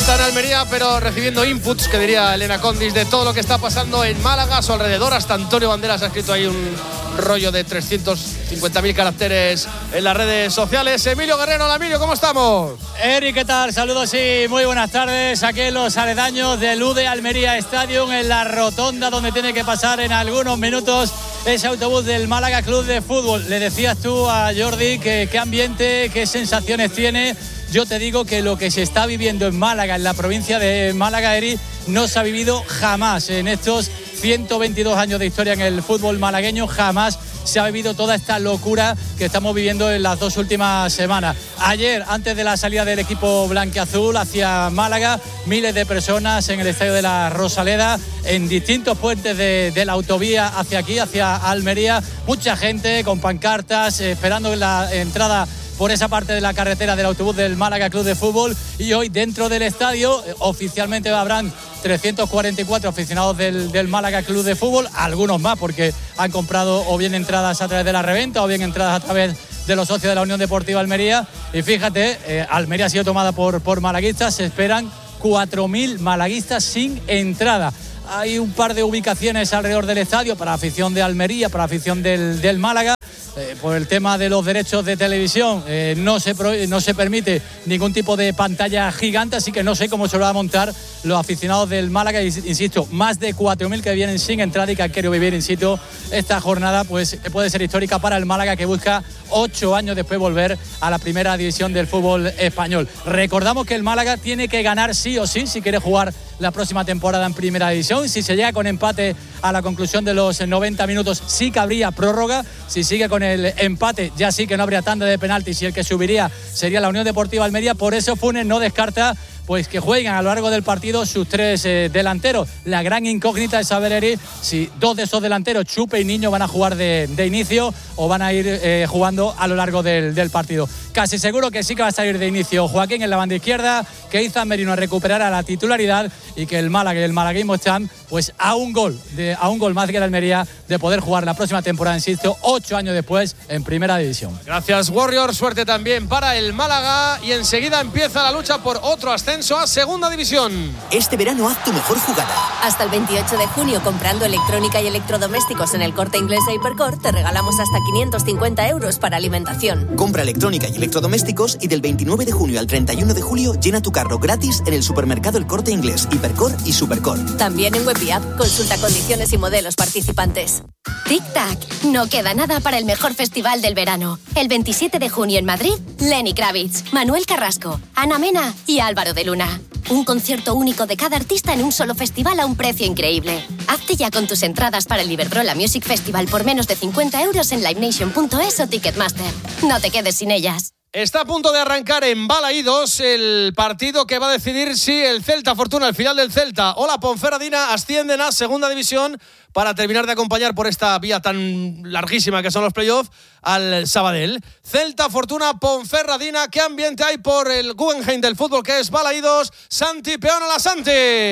Celta en Almería, pero recibiendo inputs, que diría Elena Condis, de todo lo que está pasando en Málaga, a su alrededor. Hasta Antonio Banderas ha escrito ahí un rollo de 350.000 caracteres en las redes sociales. Emilio Guerrero, hola Emilio, ¿cómo estamos? Eri, ¿qué tal? Saludos y muy buenas tardes. Aquí en los aledaños del UDE Almería Stadium, en la rotonda donde tiene que pasar en algunos minutos ese autobús del Málaga Club de Fútbol. Le decías tú a Jordi que qué ambiente, qué sensaciones tiene. Yo te digo que lo que se está viviendo en Málaga, en la provincia de Málaga, Eri, no se ha vivido jamás en estos 122 años de historia en el fútbol malagueño. Jamás se ha vivido toda esta locura que estamos viviendo en las dos últimas semanas. Ayer, antes de la salida del equipo blanquiazul hacia Málaga, miles de personas en el estadio de la Rosaleda, en distintos puentes de la autovía hacia aquí, hacia Almería. Mucha gente con pancartas esperando la entrada por esa parte de la carretera del autobús del Málaga Club de Fútbol. Y hoy dentro del estadio oficialmente habrán 344 aficionados del Málaga Club de Fútbol, algunos más porque han comprado o bien entradas a través de la reventa o bien entradas a través de los socios de la Unión Deportiva Almería. Y fíjate, Almería ha sido tomada por malaguistas. Se esperan 4.000 malaguistas sin entrada. Hay un par de ubicaciones alrededor del estadio para afición de Almería, para afición del Málaga. Por el tema de los derechos de televisión no se permite ningún tipo de pantalla gigante, así que no sé cómo se lo va a montar los aficionados del Málaga. Insisto, más de 4.000 que vienen sin entrada y que han querido vivir in situ esta jornada, pues puede ser histórica para el Málaga, que busca 8 años después volver a la primera división del fútbol español. Recordamos que el Málaga tiene que ganar sí o sí si quiere jugar la próxima temporada en primera división. Si se llega con empate a la conclusión de los 90 minutos, sí que habría prórroga. Si sigue con el empate, ya sí que no habría tanda de penaltis y el que subiría sería la Unión Deportiva Almería. Por eso Funes no descarta pues que jueguen a lo largo del partido sus 3 delanteros. La gran incógnita es saber, Eri, si 2 de esos delanteros, Chupe y Niño, van a jugar de inicio o van a ir jugando a lo largo del partido. Casi seguro que sí que va a salir de inicio Joaquín en la banda izquierda, que Izan Merino recuperará la titularidad y que el Málaga y el malaguismo están pues a un gol más que el Almería de poder jugar la próxima temporada, insisto, 8 años después en primera división. Gracias, Warrior. Suerte también para el Málaga y enseguida empieza la lucha por otro ascenso a segunda división. Este verano haz tu mejor jugada. Hasta el 28 de junio, comprando electrónica y electrodomésticos en el Corte Inglés e Hipercor, te regalamos hasta 550 euros para alimentación. Compra electrónica y electrodomésticos y del 29 de junio al 31 de julio llena tu carro gratis en el supermercado El Corte Inglés, Hipercor y Supercor. También en web y app. Consulta condiciones y modelos participantes. Tic Tac, no queda nada para el mejor festival del verano. El 27 de junio en Madrid, Lenny Kravitz, Manuel Carrasco, Ana Mena y Álvaro de Luna. Un concierto único de cada artista en un solo festival a un precio increíble. Hazte ya con tus entradas para el Iberdrola Music Festival por menos de 50 euros en livenation.es o Ticketmaster. No te quedes sin ellas. Está a punto de arrancar en Balaídos el partido que va a decidir si el Celta Fortuna, el final del Celta, o la Ponferradina ascienden a segunda división para terminar de acompañar por esta vía tan larguísima que son los playoffs al Sabadell. Celta Fortuna, Ponferradina. ¿Qué ambiente hay por el Guggenheim del fútbol que es Balaídos? Santi Peón, hola Santi.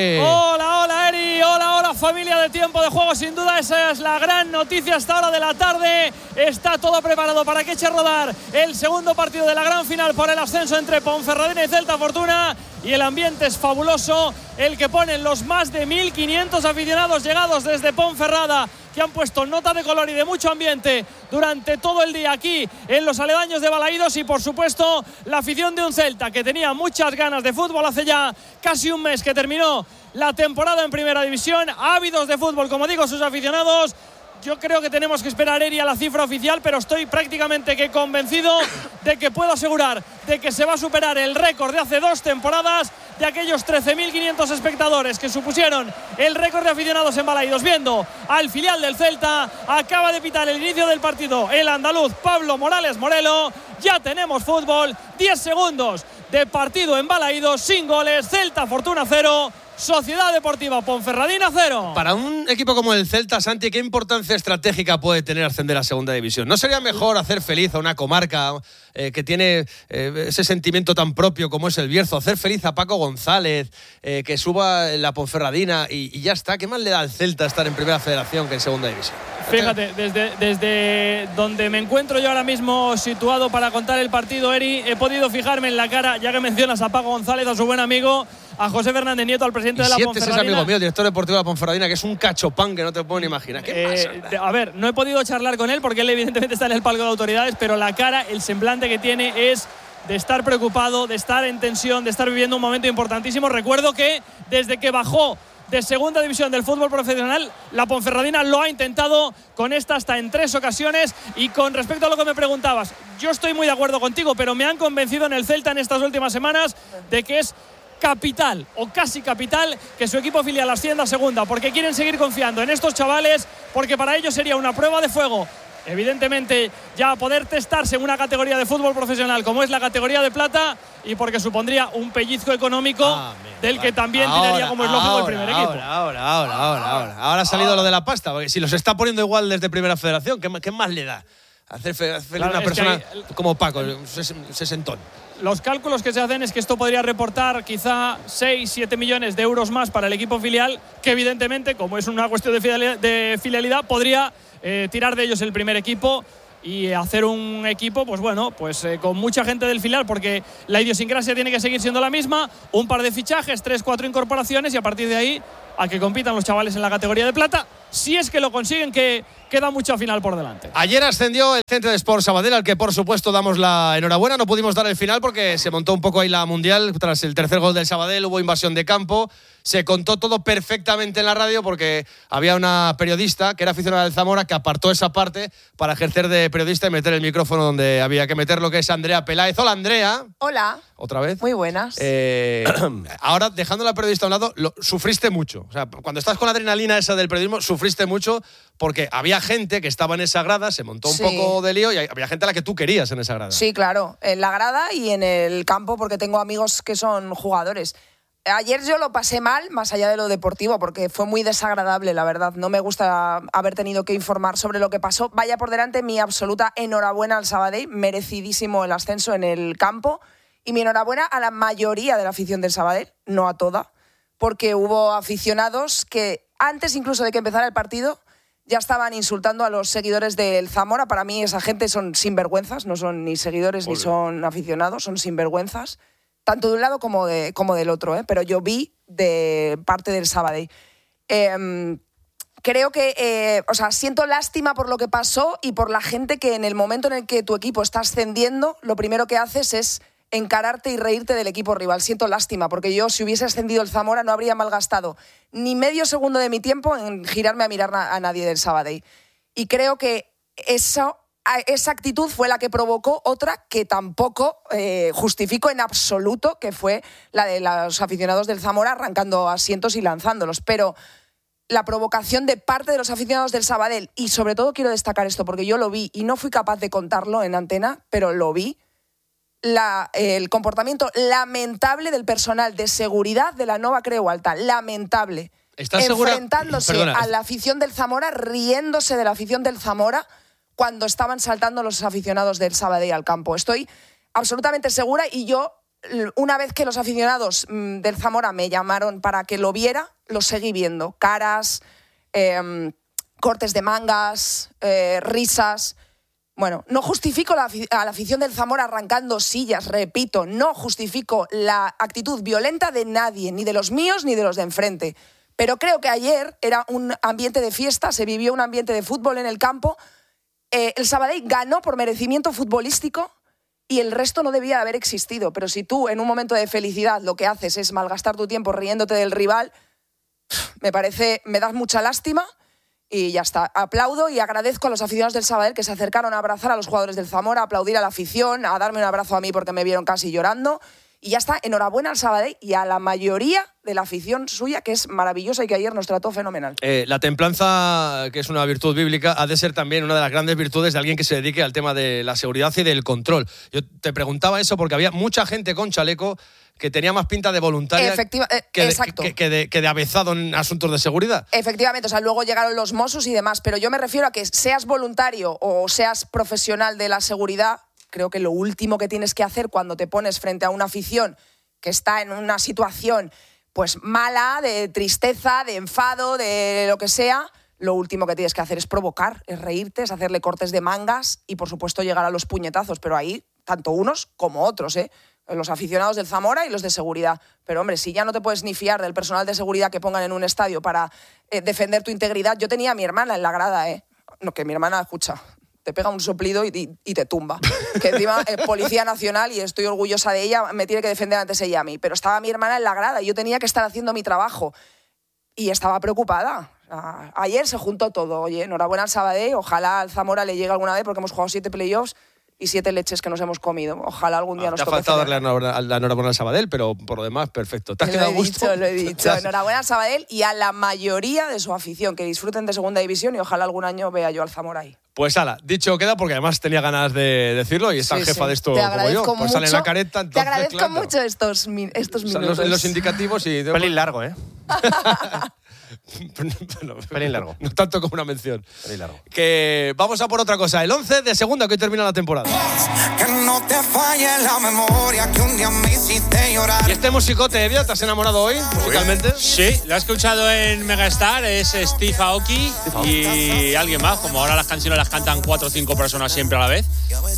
Hola Eri, hola familia de Tiempo de Juego. Sin duda esa es la gran noticia hasta hora de la tarde. Está todo preparado para que eche a rodar el segundo partido de la gran final por el ascenso entre Ponferradina y Celta Fortuna. Y el ambiente es fabuloso, el que ponen los más de 1.500 aficionados llegados desde Ponferrada, que han puesto nota de color y de mucho ambiente durante todo el día aquí en los aledaños de Balaídos. Y por supuesto la afición de un Celta que tenía muchas ganas de fútbol hace ya casi un mes que terminó la temporada en primera división, ávidos de fútbol, como digo, sus aficionados. Yo creo que tenemos que esperar, Eri, a la cifra oficial, pero estoy prácticamente que convencido de que puedo asegurar de que se va a superar el récord de hace 2 temporadas de aquellos 13.500 espectadores que supusieron el récord de aficionados en Balaídos viendo al filial del Celta. Acaba de pitar el inicio del partido el andaluz Pablo Morales Morelo. Ya tenemos fútbol, 10 segundos de partido en Balaídos, sin goles. Celta Fortuna 0, Sociedad Deportiva Ponferradina 0. Para un equipo como el Celta, Santi, ¿qué importancia estratégica puede tener ascender a segunda división? ¿No sería mejor hacer feliz a una comarca que tiene ese sentimiento tan propio como es el Bierzo? Hacer feliz a Paco González, que suba la Ponferradina y ya está. ¿Qué más le da al Celta estar en primera federación que en segunda división? Fíjate, desde donde me encuentro yo ahora mismo situado para contar el partido, Eri, he podido fijarme en la cara, ya que mencionas a Paco González, a su buen amigo, a José Fernández Nieto, al presidente de la Ponferradina. Es amigo mío, director deportivo de la Ponferradina, que es un cachopán que no te puedo ni imaginar. ¿Qué pasa? A ver, no he podido charlar con él porque él evidentemente está en el palco de autoridades, pero la cara, el semblante que tiene es de estar preocupado, de estar en tensión, de estar viviendo un momento importantísimo. Recuerdo que desde que bajó de segunda división del fútbol profesional, la Ponferradina lo ha intentado con esta hasta en 3 ocasiones. Y con respecto a lo que me preguntabas, yo estoy muy de acuerdo contigo, pero me han convencido en el Celta en estas últimas semanas de que es capital o casi capital que su equipo filial ascienda a segunda, porque quieren seguir confiando en estos chavales, porque para ellos sería una prueba de fuego. Evidentemente, ya poder testarse en una categoría de fútbol profesional como es la categoría de plata, y porque supondría un pellizco económico del que también tiraría, como es lógico, el primer equipo. Ahora ha salido lo de la pasta, porque si los está poniendo igual desde Primera Federación, ¿qué más le da? Hacer claro, una persona como Paco, sesentón. Los cálculos que se hacen es que esto podría reportar quizá 6-7 millones de euros más para el equipo filial, que evidentemente, como es una cuestión de filialidad, podría tirar de ellos el primer equipo y hacer un equipo, pues bueno, con mucha gente del filial, porque la idiosincrasia tiene que seguir siendo la misma, un par de fichajes, 3-4 incorporaciones, y a partir de ahí a que compitan los chavales en la categoría de plata, si es que lo consiguen, que queda mucha final por delante. Ayer ascendió el Centre de Sport Sabadell, al que por supuesto damos la enhorabuena. No pudimos dar el final porque se montó un poco ahí la mundial. Tras el tercer gol del Sabadell hubo invasión de campo. Se contó todo perfectamente en la radio porque había una periodista que era aficionada del Zamora que apartó esa parte para ejercer de periodista y meter el micrófono donde había que meterlo, que es Andrea Peláez. Hola, Andrea. Hola. Otra vez. Muy buenas. Ahora, dejando a la periodista a un lado, sufriste mucho. O sea, cuando estás con la adrenalina esa del periodismo, sufriste mucho porque había gente que estaba en esa grada, se montó un poco de lío y había gente a la que tú querías en esa grada. Sí, claro. En la grada y en el campo, porque tengo amigos que son jugadores. Ayer yo lo pasé mal, más allá de lo deportivo, porque fue muy desagradable, la verdad. No me gusta haber tenido que informar sobre lo que pasó. Vaya por delante mi absoluta enhorabuena al Sabadell, merecidísimo el ascenso en el campo. Y mi enhorabuena a la mayoría de la afición del Sabadell, no a toda, porque hubo aficionados que antes incluso de que empezara el partido ya estaban insultando a los seguidores del Zamora. Para mí esa gente son sinvergüenzas, no son ni seguidores ni son aficionados, son sinvergüenzas, tanto de un lado como del otro, pero yo vi de parte del Sabadell. Creo que, siento lástima por lo que pasó y por la gente que en el momento en el que tu equipo está ascendiendo, lo primero que haces es encararte y reírte del equipo rival. Siento lástima, porque yo, si hubiese ascendido el Zamora, no habría malgastado ni medio segundo de mi tiempo en girarme a mirar a nadie del Sabadell. Y creo que esa actitud fue la que provocó otra que tampoco justifico en absoluto, que fue la de los aficionados del Zamora arrancando asientos y lanzándolos. Pero la provocación de parte de los aficionados del Sabadell, y sobre todo quiero destacar esto porque yo lo vi y no fui capaz de contarlo en antena, pero lo vi, el comportamiento lamentable del personal de seguridad de la Nova Creu Alta, lamentable. ¿Estás segura? Enfrentándose a la afición del Zamora, riéndose de la afición del Zamora cuando estaban saltando los aficionados del Sabadell al campo. Estoy absolutamente segura, y yo, una vez que los aficionados del Zamora me llamaron para que lo viera, lo seguí viendo. Caras, cortes de mangas, risas. Bueno, no justifico a la afición del Zamora arrancando sillas, repito, no justifico la actitud violenta de nadie, ni de los míos ni de los de enfrente. Pero creo que ayer era un ambiente de fiesta, se vivió un ambiente de fútbol en el campo. El Sabadell ganó por merecimiento futbolístico y el resto no debía de haber existido. Pero si tú, en un momento de felicidad, lo que haces es malgastar tu tiempo riéndote del rival, me das mucha lástima. Y ya está. Aplaudo y agradezco a los aficionados del Sabadell que se acercaron a abrazar a los jugadores del Zamora, a aplaudir a la afición, a darme un abrazo a mí porque me vieron casi llorando. Y ya está. Enhorabuena al Sabadell y a la mayoría de la afición suya, que es maravillosa y que ayer nos trató fenomenal. La templanza, que es una virtud bíblica, ha de ser también una de las grandes virtudes de alguien que se dedique al tema de la seguridad y del control. Yo te preguntaba eso porque había mucha gente con chaleco que tenía más pinta de voluntaria que de avezado en asuntos de seguridad. Efectivamente, luego llegaron los Mossos y demás, pero yo me refiero a que seas voluntario o seas profesional de la seguridad, creo que lo último que tienes que hacer cuando te pones frente a una afición que está en una situación pues mala, de tristeza, de enfado, de lo que sea, lo último que tienes que hacer es provocar, es reírte, es hacerle cortes de mangas y, por supuesto, llegar a los puñetazos, pero ahí tanto unos como otros, los aficionados del Zamora y los de seguridad. Pero, hombre, si ya no te puedes ni fiar del personal de seguridad que pongan en un estadio para defender tu integridad. Yo tenía a mi hermana en la grada, No, que mi hermana, escucha, te pega un soplido y te tumba. Que encima es Policía Nacional y estoy orgullosa de ella, me tiene que defender antes ella a mí. Pero estaba mi hermana en la grada y yo tenía que estar haciendo mi trabajo. Y estaba preocupada. Ayer se juntó todo. Oye, enhorabuena al Sabadell, ojalá al Zamora le llegue alguna vez porque hemos jugado 7 playoffs y 7 leches que nos hemos comido. Ojalá algún día nos toque. Te ha faltado darle la enhorabuena al Sabadell, pero por lo demás, perfecto. ¿Te has quedado a gusto? Lo he dicho. Enhorabuena al Sabadell y a la mayoría de su afición, que disfruten de segunda división y ojalá algún año vea yo al Zamora ahí. Pues ala, dicho queda, porque además tenía ganas de decirlo y esta jefa de esto como yo. Pues sale en la careta. Entonces, te agradezco mucho estos minutos. Los indicativos y... Pelín largo, pelín largo. No tanto como una mención. Pelín largo. Que vamos a por otra cosa. El 11 de segunda que hoy termina la temporada. Que no te falle la memoria que un día me hiciste llorar. Y este musicote, Evia, ¿te has enamorado hoy musicalmente? Sí, lo he escuchado en Megastar, es Steve Aoki y alguien más, como ahora las canciones las cantan 4 o 5 personas siempre a la vez.